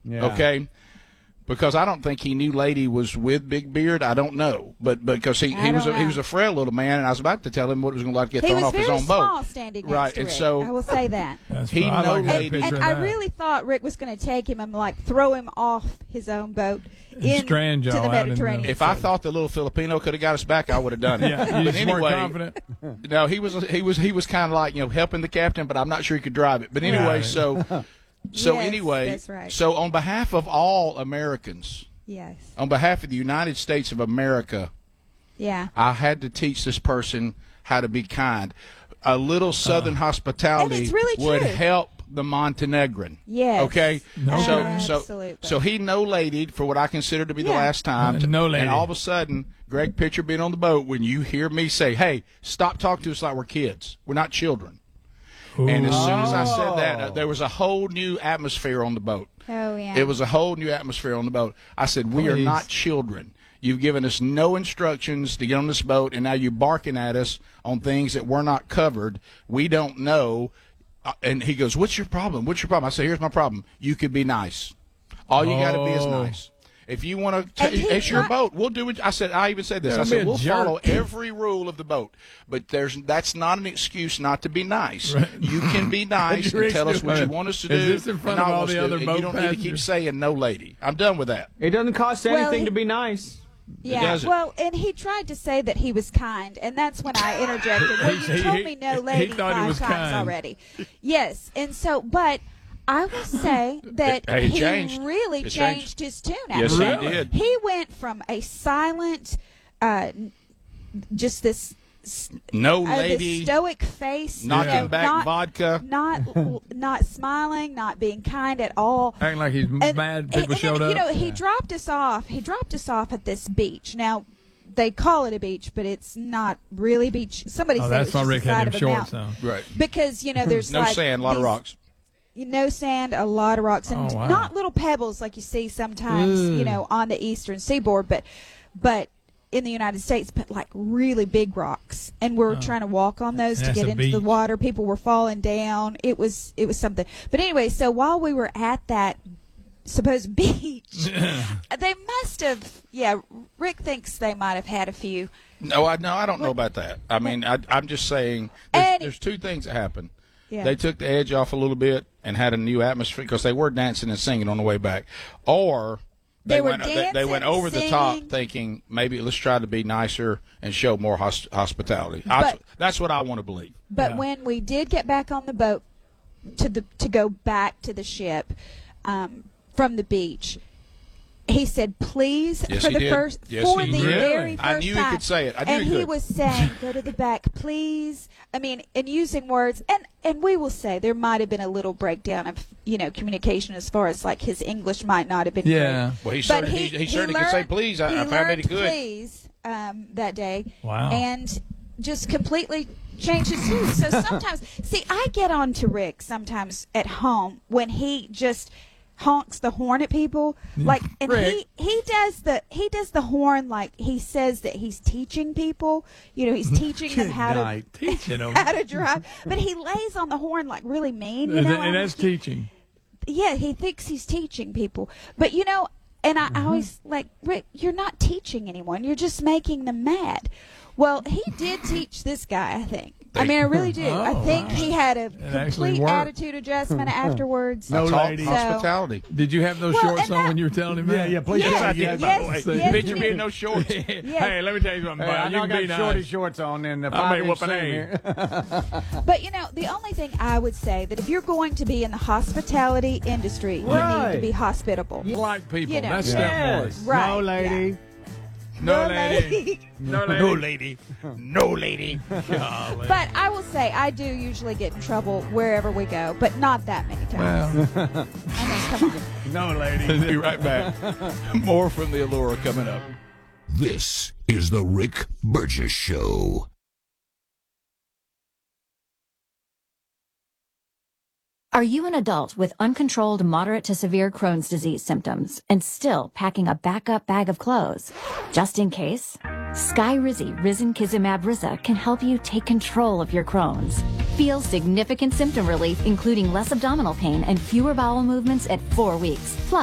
Yeah. Okay? Because I don't think he knew Lady was with Big Beard. I don't know, but because he was a frail little man, and I was about to tell him what it was going to like to get thrown off his own boat. He was very small standing next to and Rick. so I will say that. He know Lady, and I really thought Rick was going to take him and like throw him off his own boat into the Mediterranean. If I thought the little Filipino could have got us back, I would have done it. Yeah, but anyway, confident. No, he was kind of like helping the captain, but I'm not sure he could drive it. But anyway, so Yes, anyway, that's right. so on behalf of all Americans. Yes. On behalf of the United States of America, I had to teach this person how to be kind. A little Southern hospitality would help the Montenegrin. Yes. Okay. Absolutely. So he no-ladied for what I consider to be the last time. No-lady. And all of a sudden, Greg Pitcher being on the boat, when you hear me say, "Hey, stop talking to us like we're kids. We're not children." Ooh. And as soon as I said that, there was a whole new atmosphere on the boat. Oh, yeah. It was a whole new atmosphere on the boat. I said, we are not children. You've given us no instructions to get on this boat, and now you're barking at us on things that we're not covered. We don't know. And he goes, what's your problem? What's your problem? I said, here's my problem. You could be nice. All you got to be is nice. If you want to, it's your boat. We'll do it. I even said this. I said, we'll follow every rule of the boat. But that's not an excuse not to be nice. Right. You can be nice and tell us what you want us to do. Is this in front of all the other boat You don't need to keep saying no, lady. I'm done with that. It doesn't cost anything to be nice. Yeah, well, and he tried to say that he was kind, and that's when I interjected. Well, you told me no, lady, 5 times already. Yes, and so, but I will say that he really changed his tune after yes, that. He did. He went from a silent, just this no lady, this stoic face, knocking back vodka, not smiling, not being kind at all, acting like he's mad. People showed up. He dropped us off. He dropped us off at this beach. Now, they call it a beach, but it's not really a beach. Somebody said that's it's why just Rick the had side them of a shorts mountain. on. Right. Because there's no sand, a lot of rocks. No sand, a lot of rocks, and not little pebbles like you see sometimes, on the eastern seaboard, but in the United States, but like really big rocks. And we're trying to walk on those to get into the water. People were falling down. It was something. But anyway, so while we were at that supposed beach, they must have. Yeah, Rick thinks they might have had a few. No, I don't know about that. I mean, I'm just saying there's two things that happened. Yeah. They took the edge off a little bit and had a new atmosphere because they were dancing and singing on the way back, or they went over the top thinking maybe let's try to be nicer and show more hospitality. That's what I want to believe. But when we did get back on the boat to go back to the ship from the beach, he said, please, for the very first I knew time. He could say it. I knew and he he was saying, go to the back, please. I mean, and using words. And we will say there might have been a little breakdown of, communication as far as, like, his English might not have been great. Well, he certainly could say please. I found that he could. Please that day. Wow. And just completely changed his tune. So sometimes, I get on to Rick sometimes at home when he just honks the horn at people, like, and he does the horn like he says that he's teaching people, he's teaching them how to drive, but he lays on the horn like really mean, and that's teaching. Yeah, he thinks he's teaching people, but and I always like, Rick, you're not teaching anyone, you're just making them mad. Well, he did teach this guy, I think. I mean, I really do. I think he had a complete attitude adjustment afterwards. No lady. Hospitality. Did you have those shorts on when you were telling him that? Yeah, please. Yes, I did. yes, Picture me in no shorts. Hey, let me tell you something. I got shorty shorts on and the 5-inch seam here. But, the only thing I would say that if you're going to be in the hospitality industry, you need to be hospitable. Like people. You know. That's step one. Right. No lady. Yeah. No lady. No lady. No lady. No lady. But I will say I do usually get in trouble wherever we go, but not that many times. Well. I mean, come on. No lady. We'll be right back. More from the Allure coming up. This is the Rick Burgess Show. Are you an adult with uncontrolled moderate to severe Crohn's disease symptoms and still packing a backup bag of clothes? Just in case, Skyrizi Risankizumab Riza can help you take control of your Crohn's. Feel significant symptom relief, including less abdominal pain and fewer bowel movements at 4 weeks. Plus,